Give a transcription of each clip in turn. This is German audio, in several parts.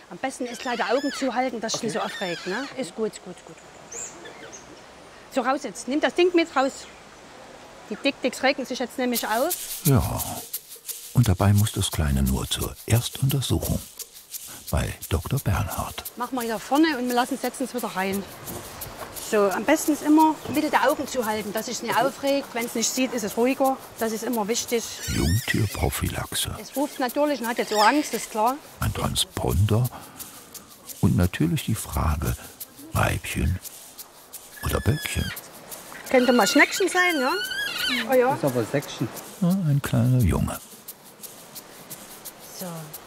Am besten ist gleich die Augen zuhalten, dass es nicht so aufregt. Ne? Ist gut, gut, gut. So, raus jetzt. Nimm das Ding mit raus. Die Dick-Dicks regen sich jetzt nämlich auf. Ja, und dabei muss das Kleine nur zur Erstuntersuchung bei Dr. Bernhard. Machen wir hier vorne und wir setzen es wieder rein. So, am besten ist immer bitte die Augen zuhalten, dass es nicht aufregt. Wenn es nicht sieht, ist es ruhiger. Das ist immer wichtig. Jungtierprophylaxe. Es ruft natürlich und hat jetzt auch Angst, ist klar. Ein Transponder und natürlich die Frage, Weibchen oder Böckchen. Könnte mal Schneckchen sein, ja? Oh ja. Das ist aber Säckchen. Ja, ein kleiner Junge. So.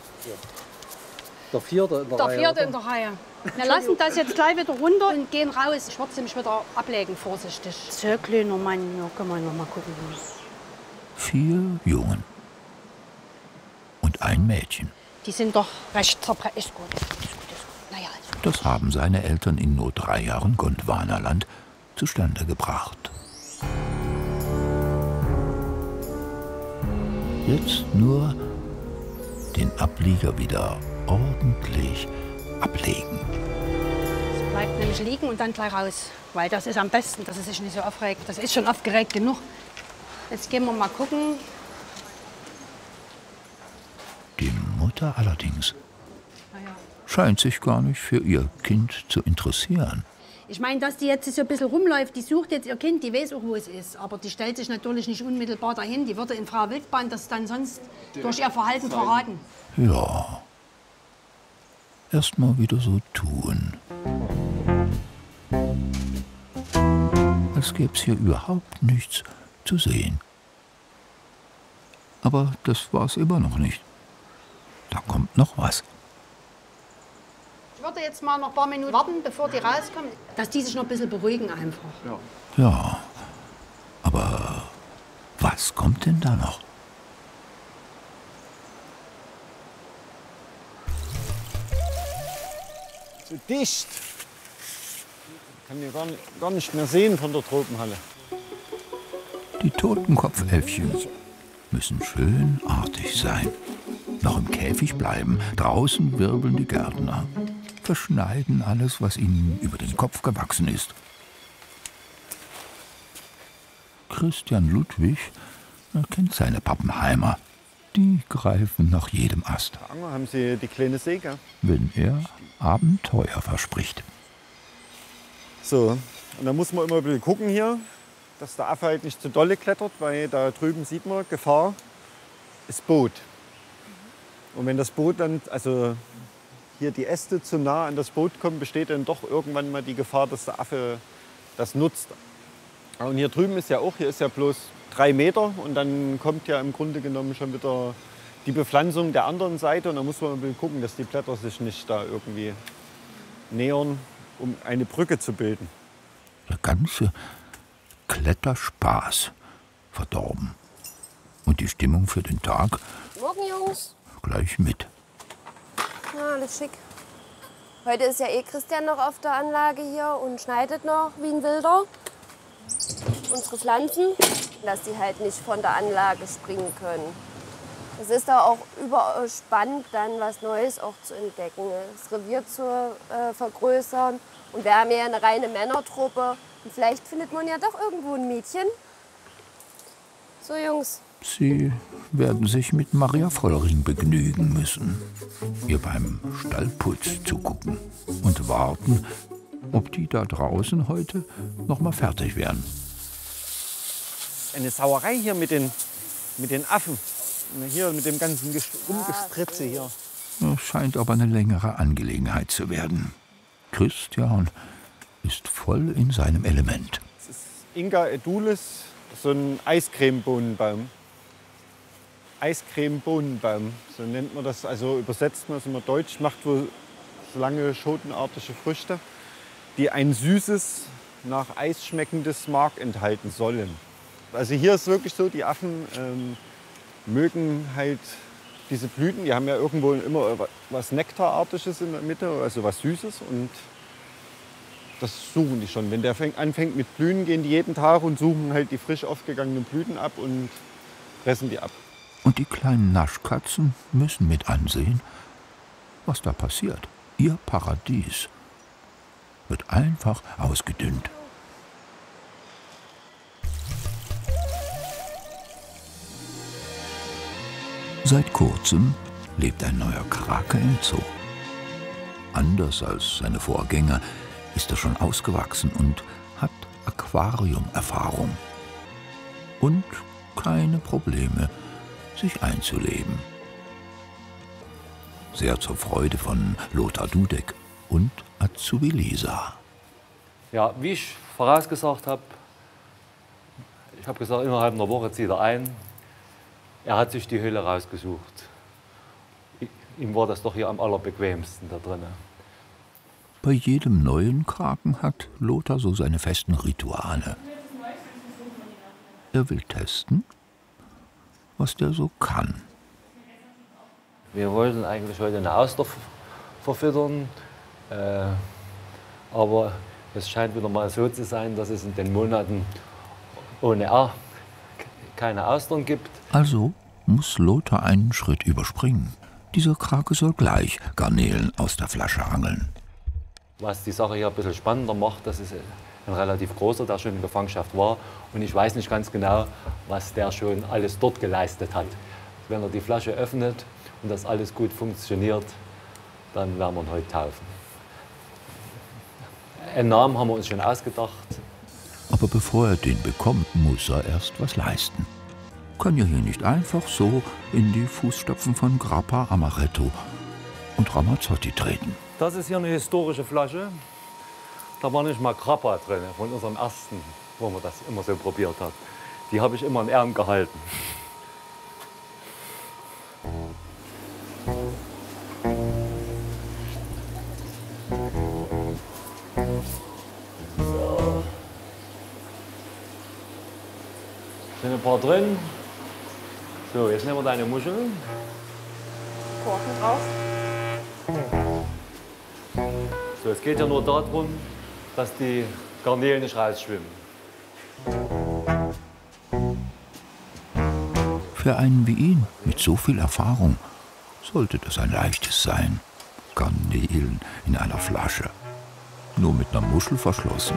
Der vierte in der Der Reihe. vierte in der Reihe. Wir lassen das jetzt gleich wieder runter und gehen raus. Ich werde nämlich wieder ablegen, vorsichtig. So, kleiner Mann, ja, können wir noch mal gucken. 4 Jungen und ein Mädchen. Die sind doch recht zerbrechlich. Ist gut, ist gut, ist gut. Naja, also. Das haben seine Eltern in nur 3 Jahren Gondwanaland zustande gebracht. Jetzt nur den Ablieger wieder ordentlich ablegen. Es bleibt nämlich liegen und dann gleich raus. Weil das ist am besten, dass es sich nicht so aufregt. Das ist schon aufgeregt genug. Jetzt gehen wir mal gucken. Die Mutter allerdings scheint sich gar nicht für ihr Kind zu interessieren. Ich meine, dass die jetzt so ein bisschen rumläuft, die sucht jetzt ihr Kind, die weiß auch, wo es ist. Aber die stellt sich natürlich nicht unmittelbar dahin. Die würde in freier Wildbahn das dann sonst durch ihr Verhalten verraten. Ja, erst mal wieder so tun, als gäbe es hier überhaupt nichts zu sehen. Aber das war's immer noch nicht. Da kommt noch was. Ich würde jetzt mal noch ein paar Minuten warten, bevor die rauskommen, dass die sich noch ein bisschen beruhigen einfach. Ja, aber was kommt denn da noch? So dicht. Ich kann hier gar nicht mehr sehen von der Tropenhalle. Die Totenkopfelfchen müssen schön artig sein. Noch im Käfig bleiben. Draußen wirbeln die Gärtner. Verschneiden alles, was ihnen über den Kopf gewachsen ist. Christian Ludwig kennt seine Pappenheimer. Die greifen nach jedem Ast, Anger, haben Sie die kleine Säge? wenn er Abenteuer verspricht. So, und da muss man immer ein bisschen gucken hier, dass der Affe halt nicht zu dolle klettert, weil da drüben sieht man, Gefahr ist Boot. Und wenn das Boot dann, also hier die Äste zu nah an das Boot kommen, besteht dann doch irgendwann mal die Gefahr, dass der Affe das nutzt. Und hier drüben ist ja auch, hier ist ja bloß 3 Meter und dann kommt ja im Grunde genommen schon wieder die Bepflanzung der anderen Seite und da muss man ein bisschen gucken, dass die Blätter sich nicht da irgendwie nähern, um eine Brücke zu bilden. Der ganze Kletterspaß verdorben. Und die Stimmung für den Tag Morgen, Jungs. gleich mit. Ja, alles schick. Heute ist ja eh Christian noch auf der Anlage hier und schneidet noch wie ein Wilder. Unsere Pflanzen, dass die halt nicht von der Anlage springen können. Es ist da auch überall spannend, dann was Neues auch zu entdecken, das Revier zu vergrößern. Und wir haben ja eine reine Männertruppe. Und vielleicht findet man ja doch irgendwo ein Mädchen. So, Jungs. Sie werden sich mit Maria Vollring begnügen müssen, ihr beim Stallputz zugucken und warten, ob die da draußen heute noch mal fertig werden. Eine Sauerei hier mit den Affen. Hier mit dem ganzen Rumgespritze hier. Das scheint aber eine längere Angelegenheit zu werden. Christian ist voll in seinem Element. Das ist Inga edulis, so ein Eiscremebohnenbaum. Eiscremebohnenbaum, so nennt man das. Also übersetzt man es immer deutsch, macht wohl so lange schotenartige Früchte, die ein süßes, nach Eis schmeckendes Mark enthalten sollen. Also hier ist wirklich so, die Affen mögen halt diese Blüten. Die haben ja irgendwo immer was Nektarartiges in der Mitte, also was Süßes. Und das suchen die schon. Wenn der anfängt mit Blühen, gehen die jeden Tag und suchen halt die frisch aufgegangenen Blüten ab und fressen die ab. Und die kleinen Naschkatzen müssen mit ansehen, Was da passiert, ihr Paradies, wird einfach ausgedünnt. Seit kurzem lebt ein neuer Krake im Zoo. Anders als seine Vorgänger ist er schon ausgewachsen und hat Aquariumerfahrung. Und keine Probleme, sich einzuleben. Sehr zur Freude von Lothar Dudek und Azubi Lisa. Ja, wie ich vorausgesagt habe, ich habe gesagt, innerhalb einer Woche zieht er ein. Er hat sich die Höhle rausgesucht. Ihm war das doch hier am allerbequemsten da drinnen. Bei jedem neuen Kraken hat Lothar so seine festen Rituale. Er will testen, was der so kann. Wir wollten eigentlich heute eine Auster verfüttern, aber es scheint wieder mal so zu sein, dass es in den Monaten ohne R keine Austern gibt. Also muss Lothar einen Schritt überspringen. Dieser Krake soll gleich Garnelen aus der Flasche angeln. Was die Sache hier ein bisschen spannender macht, das ist ein relativ großer, der schon in Gefangenschaft war. Und ich weiß nicht ganz genau, was der schon alles dort geleistet hat. Wenn er die Flasche öffnet und das alles gut funktioniert, dann werden wir ihn heute taufen. Einen Namen haben wir uns schon ausgedacht. Aber bevor er den bekommt, muss er erst was leisten. Kann ja hier nicht einfach so in die Fußstapfen von Grappa Amaretto und Ramazzotti treten. Das ist hier eine historische Flasche. Da war nicht mal Grappa drin, von unserem ersten, wo man das immer so probiert hat. Die habe ich immer in Ehren gehalten. So. Sind ein paar drin. So, jetzt nehmen wir deine Muscheln. Korken drauf. So, es geht ja nur darum, dass die Garnelen nicht rausschwimmen. Für einen wie ihn, mit so viel Erfahrung, sollte das ein leichtes sein. Garnelen in einer Flasche. Nur mit einer Muschel verschlossen.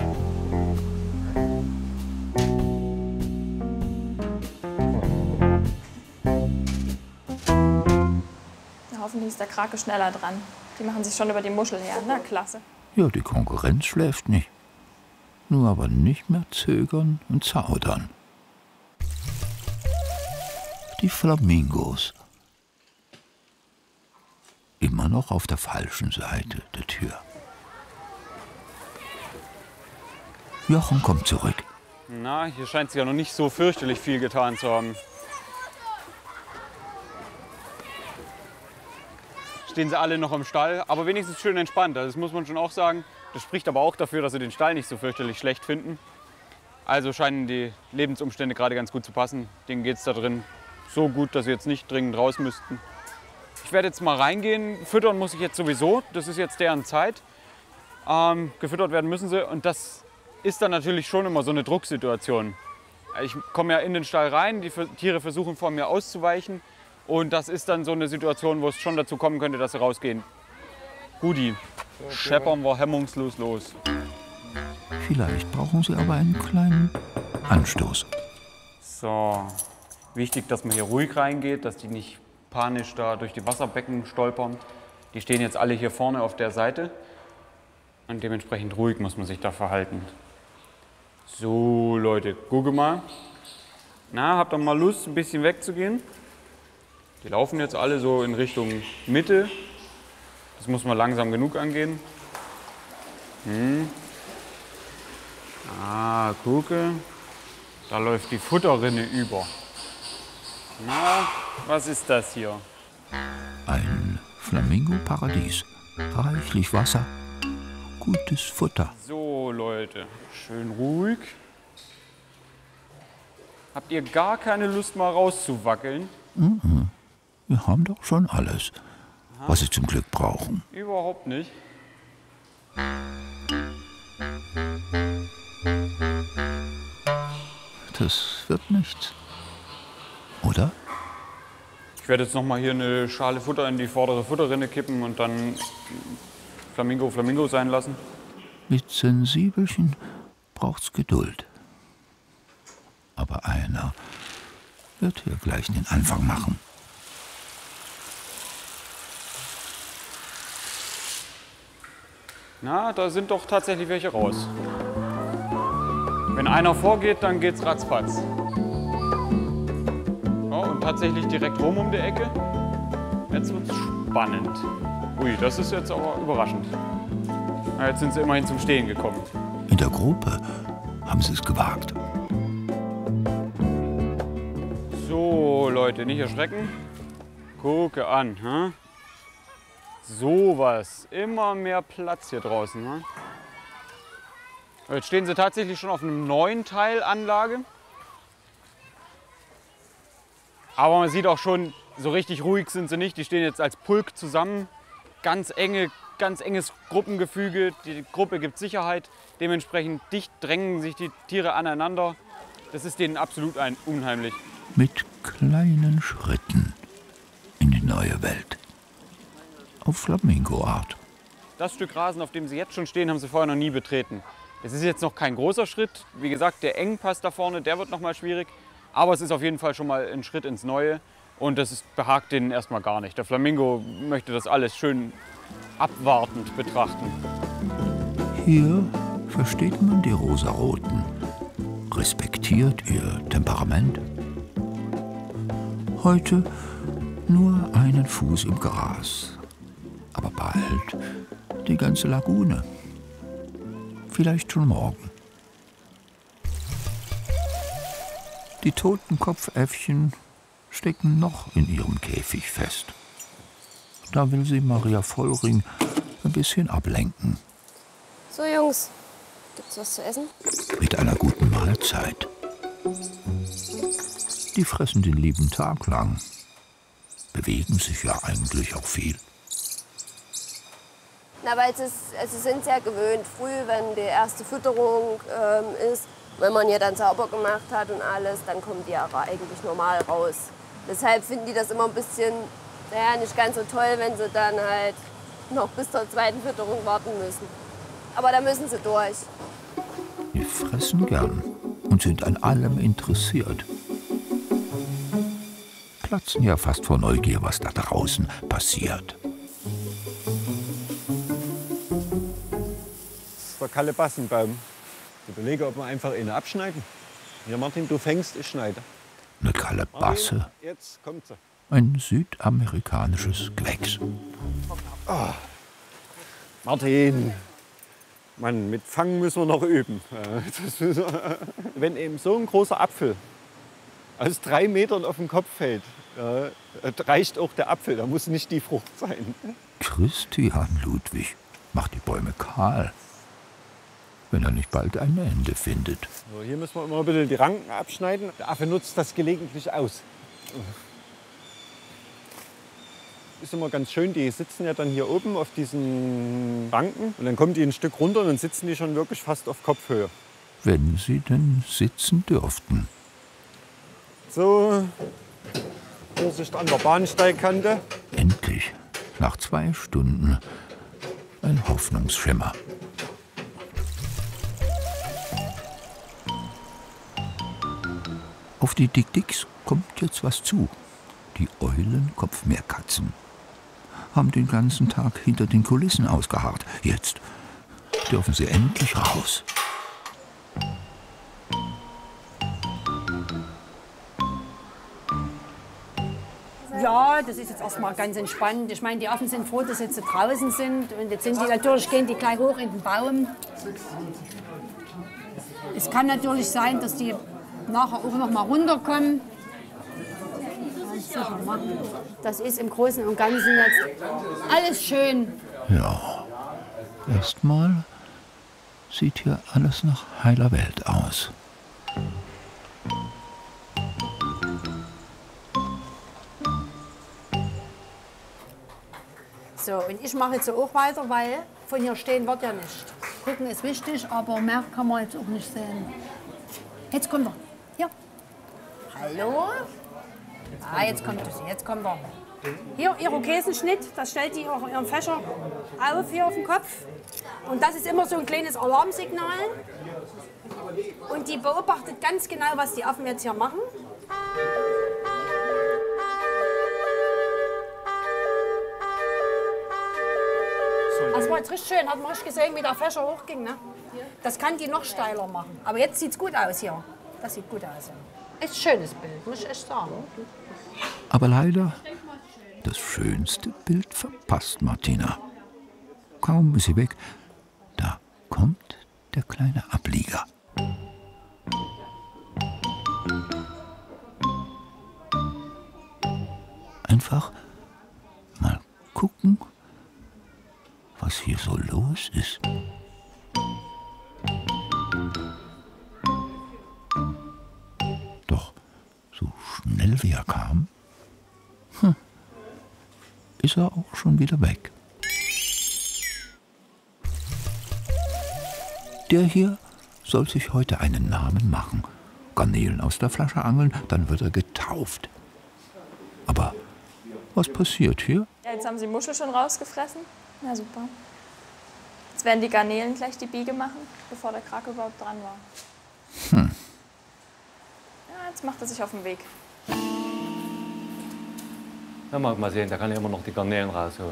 Hoffentlich ist der Krake schneller dran. Die machen sich schon über die Muschel her. Na, klasse. Ja, die Konkurrenz schläft nicht. Nur aber nicht mehr zögern und zaudern. Die Flamingos. Immer noch auf der falschen Seite der Tür. Jochen kommt zurück. Na, hier scheint sich ja noch nicht so fürchterlich viel getan zu haben. Stehen sie alle noch im Stall, aber wenigstens schön entspannt. Das muss man schon auch sagen. Das spricht aber auch dafür, dass sie den Stall nicht so fürchterlich schlecht finden. Also scheinen die Lebensumstände gerade ganz gut zu passen. Denen geht es da drin so gut, dass sie jetzt nicht dringend raus müssten. Ich werde jetzt mal reingehen. Füttern muss ich jetzt sowieso. Das ist jetzt deren Zeit. Gefüttert werden müssen sie. Und das ist dann natürlich schon immer so eine Drucksituation. Ich komme ja in den Stall rein, die Tiere versuchen vor mir auszuweichen. Und das ist dann so eine Situation, wo es schon dazu kommen könnte, dass sie rausgehen. Guti, scheppern wir hemmungslos los. Vielleicht brauchen sie aber einen kleinen Anstoß. So, wichtig, dass man hier ruhig reingeht, dass die nicht panisch da durch die Wasserbecken stolpern. Die stehen jetzt alle hier vorne auf der Seite. Und dementsprechend ruhig muss man sich da verhalten. So, Leute, gucke mal. Na, habt ihr mal Lust, ein bisschen wegzugehen? Die laufen jetzt alle so in Richtung Mitte. Das muss man langsam genug angehen. Ah, gucke. Da läuft die Futterrinne über. Na, was ist das hier? Ein Flamingo-Paradies. Reichlich Wasser, gutes Futter. So, Leute, schön ruhig. Habt ihr gar keine Lust, mal rauszuwackeln? Wir haben doch schon alles, was sie zum Glück brauchen. Überhaupt nicht. Das wird nichts. Oder? Ich werde jetzt noch mal hier eine Schale Futter in die vordere Futterrinne kippen und dann Flamingo sein lassen. Mit Sensibelchen braucht's Geduld. Aber einer wird hier gleich den Anfang machen. Na, da sind doch tatsächlich welche raus. Wenn einer vorgeht, dann geht's ratzfatz. Oh, und tatsächlich direkt rum um die Ecke. Jetzt wird's spannend. Ui, das ist jetzt aber überraschend. Na, jetzt sind sie immerhin zum Stehen gekommen. In der Gruppe haben sie es gewagt. So, Leute, nicht erschrecken. Gucke an. Hm? Sowas. Immer mehr Platz hier draußen. Hm? Jetzt stehen sie tatsächlich schon auf einem neuen Teil Anlage. Aber man sieht auch schon, so richtig ruhig sind sie nicht. Die stehen jetzt als Pulk zusammen. Ganz enges Gruppengefüge. Die Gruppe gibt Sicherheit. Dementsprechend dicht drängen sich die Tiere aneinander. Das ist denen absolut unheimlich. Mit kleinen Schritten in die neue Welt. Auf Flamingo-Art. Das Stück Rasen, auf dem sie jetzt schon stehen, haben sie vorher noch nie betreten. Es ist jetzt noch kein großer Schritt. Wie gesagt, der Engpass da vorne, der wird noch mal schwierig. Aber es ist auf jeden Fall schon mal ein Schritt ins Neue. Und das behagt denen erstmal gar nicht. Der Flamingo möchte das alles schön abwartend betrachten. Hier versteht man die Rosaroten, respektiert ihr Temperament. Heute nur einen Fuß im Gras, aber bald die ganze Lagune. Vielleicht schon morgen. Die Totenkopfäffchen stecken noch in ihrem Käfig fest. Da will sie Maria Vollring ein bisschen ablenken. So, Jungs, gibt's was zu essen? Mit einer guten Mahlzeit. Die fressen den lieben Tag lang. Bewegen sich ja eigentlich auch viel. Na, weil sie sind es ja gewöhnt, früh, wenn die erste Fütterung ist, wenn man ja dann sauber gemacht hat und alles, dann kommen die aber eigentlich normal raus. Deshalb finden die das immer ein bisschen, naja, nicht ganz so toll, wenn sie dann halt noch bis zur zweiten Fütterung warten müssen. Aber da müssen sie durch. Die fressen gern und sind an allem interessiert. Platzen ja fast vor Neugier, was da draußen passiert. Das ist der Kalebassenbaum. Ich überlege, ob wir einfach einen abschneiden. Hier, Martin, du fängst, ich schneide. Eine Kalebasse. Martin, jetzt kommt sie. Ein südamerikanisches Gewächs. Oh. Martin, Mann, mit Fangen müssen wir noch üben. Wenn eben so ein großer Apfel aus 3 Metern auf den Kopf fällt, reicht auch der Apfel, da muss nicht die Frucht sein. Christian Ludwig macht die Bäume kahl, wenn er nicht bald ein Ende findet. So, hier müssen wir immer ein bisschen die Ranken abschneiden. Der Affe nutzt das gelegentlich aus. Ist immer ganz schön, die sitzen ja dann hier oben auf diesen Ranken und dann kommen die ein Stück runter und dann sitzen die schon wirklich fast auf Kopfhöhe. Wenn sie denn sitzen dürften. So, Vorsicht an der Bahnsteigkante. Endlich, nach 2 Stunden, ein Hoffnungsschimmer. Auf die Dick-Dicks kommt jetzt was zu. Die Eulenkopfmeerkatzen haben den ganzen Tag hinter den Kulissen ausgeharrt. Jetzt dürfen sie endlich raus. Ja, das ist jetzt erstmal ganz entspannt. Ich meine, die Affen sind froh, dass sie jetzt draußen sind. Und jetzt sind die natürlich, gehen die gleich hoch in den Baum. Es kann natürlich sein, dass die nachher auch noch mal runterkommen. Das ist im Großen und Ganzen jetzt alles schön. Ja, erstmal sieht hier alles nach heiler Welt aus. So, und ich mache jetzt so auch weiter, weil von hier stehen wird ja nicht. Gucken ist wichtig, aber mehr kann man jetzt auch nicht sehen. Jetzt kommt er. Hier. Hallo? Ah, jetzt kommt es. Jetzt kommt er. Hier, Irokesenschnitt, das stellt die auch ihren Fächer auf hier auf dem Kopf. Und das ist immer so ein kleines Alarmsignal. Und die beobachtet ganz genau, was die Affen jetzt hier machen. Das war jetzt richtig schön, hat man richtig gesehen, wie der Fächer hochging. Ne? Das kann die noch steiler machen. Aber jetzt sieht es gut aus hier. Das sieht gut aus. Ist ein schönes Bild, muss ich echt sagen. Aber leider, das schönste Bild verpasst Martina. Kaum ist sie weg, da kommt der kleine Ablieger. Einfach mal gucken, was hier so los ist. Doch so schnell wie er kam, ist er auch schon wieder weg. Der hier soll sich heute einen Namen machen. Garnelen aus der Flasche angeln, dann wird er getauft. Aber was passiert hier? Ja, jetzt haben sie Muschel schon rausgefressen. Na super. Jetzt werden die Garnelen gleich die Biege machen, bevor der Krake überhaupt dran war. Ja, jetzt macht er sich auf den Weg. Ja, mal sehen, da kann ich immer noch die Garnelen rausholen.